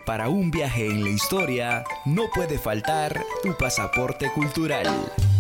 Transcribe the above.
Para un viaje en la historia, no puede faltar tu pasaporte cultural.